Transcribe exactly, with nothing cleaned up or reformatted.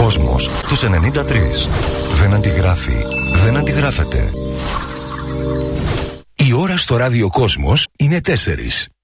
Κόσμος τους ενενήντα τρία. Δεν αντιγράφει. Δεν αντιγράφεται. Η ώρα στο ράδιο Κόσμος είναι τέσσερις.